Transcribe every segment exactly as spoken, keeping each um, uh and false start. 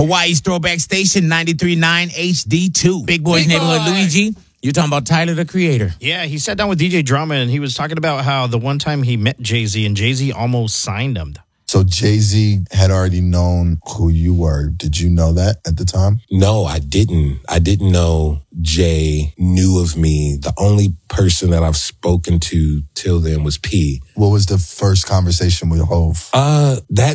Hawaii's throwback station, ninety-three point nine H D two. Big Boy's Big Neighborhood, Boy. Luigi. You're talking about Tyler, the Creator. Yeah, he sat down with D J Drama and he was talking about how the one time he met Jay-Z and Jay-Z almost signed him. So Jay-Z had already known who you were. Did you know that at the time? No, I didn't. I didn't know Jay knew of me. The only person that I've spoken to till then was P. What was the first conversation with Hov? Uh, that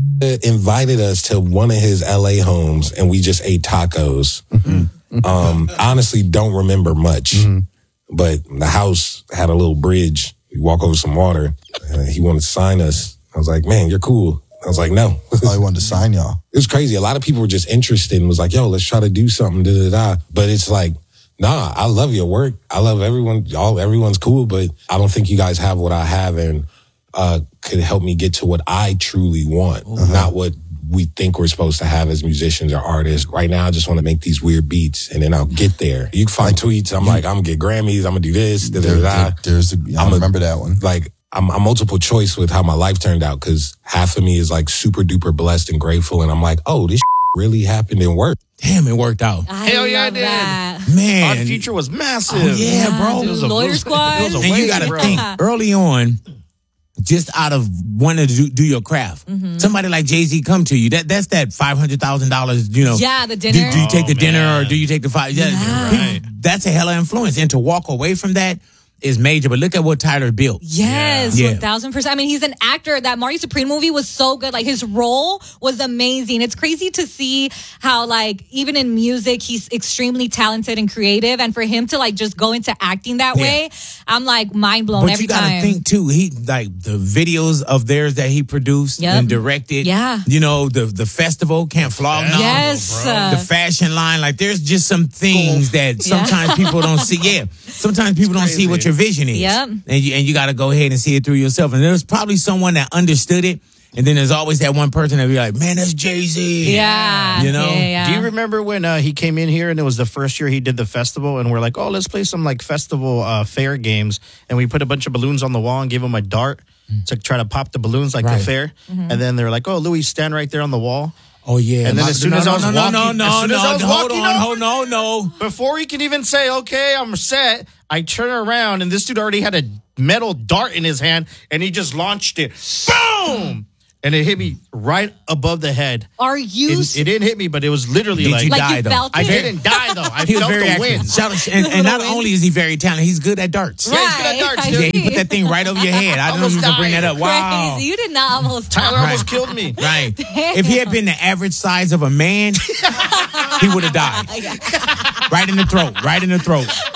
invited us to one of his L A homes and we just ate tacos. Mm-hmm. Um, honestly, don't remember much, mm-hmm. but the house had a little bridge. We walk over some water. Uh, he wanted to sign us. I was like, man, you're cool. I was like, no. Oh, he wanted to sign y'all. It was crazy. A lot of people were just interested and was like, yo, let's try to do something, da da da. But it's like, nah, I love your work. I love everyone. All everyone's cool, but I don't think you guys have what I have and uh, could help me get to what I truly want, uh-huh. not what we think we're supposed to have as musicians or artists. Right now, I just want to make these weird beats and then I'll get there. You can find tweets. I'm like, I'm going to get Grammys. I'm going to do this. Da, da, da. There, there's a, I I'm remember a, that one. Like, I'm, I'm multiple choice with how my life turned out because half of me is like super duper blessed and grateful. And I'm like, oh, this really happened and worked. Damn, it worked out. I Hell yeah, it did. that. Man. Our future was massive. Oh, yeah, Yeah, bro. dude. It was a Lawyer it was- Squad. it was a And you wave, got to bro. think early on, just out of wanting to do, do your craft. Mm-hmm. Somebody like Jay-Z come to you. That That's that five hundred thousand dollars, you know. Yeah, the Do, dinner. do you take the Oh, dinner man. or do you take the five? Yeah. Yeah. Right. That's a hella influence. And to walk away from that is major. But look at what Tyler built. Yes, Yeah. one thousand percent. I mean, he's an actor. That Marty Supreme movie was so good. Like, his role was amazing. It's crazy to see how, like, even in music, he's extremely talented and creative. And for him to, like, just go into acting that Yeah. way, I'm, like, mind blown But every you got to time. think, too, he like the videos of theirs that he produced Yep. and directed. Yeah. You know, the, the festival, Can't Flog Now. Yes. bro. uh, The fashion line, like there's just some things that Yeah. sometimes people don't see. Yeah, sometimes people don't see crazy. what your vision is. Yep. And you and you got to go ahead and see it through yourself. And there's probably someone that understood it, and then there's always that one person that be like, "Man, that's Jay-Z." yeah. You know? Yeah, yeah. Do you remember when uh, he came in here and it was the first year he did the festival and we're like, oh, let's play some like festival uh, fair games. And we put a bunch of balloons on the wall and gave him a dart to try to pop the balloons like Right. the fair. Mm-hmm. And then they're like, oh, Louis, stand right there on the wall. Oh yeah. And then My- as soon no, as I no, was no, no, walking- no, as no, soon no, as I was hold walking on, over- hold no, no. Before he can even say, okay, I'm set, I turn around and this dude already had a metal dart in his hand and he just launched it. Boom! And it hit me right above the head. Are you... It, it didn't hit me, but it was literally Did like... you Like die you though? felt I it? didn't die, though. I He was felt very the accurate. wind. Shout out- and, and not only is he very talented, he's good at darts. Yeah, he's good at darts, I dude. Yeah, he put that thing right over your head. I don't know if you Almost can bring that died. up. Wow. Crazy. You did not almost Tyler die. almost killed me. Right. If he had been the average size of a man, he would have died. Right in the throat. Right in the throat.